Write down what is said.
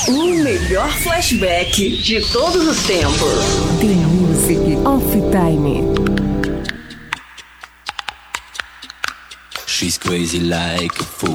O melhor flashback de todos os tempos. The Music of Time. She's crazy like a fool.